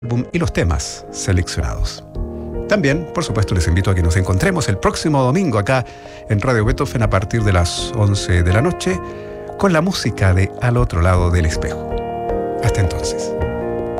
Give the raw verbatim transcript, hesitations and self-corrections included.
álbum y los temas seleccionados. También, por supuesto, les invito a que nos encontremos el próximo domingo acá en Radio Beethoven a partir de las once de la noche con la música de Al otro lado del espejo. Hasta entonces.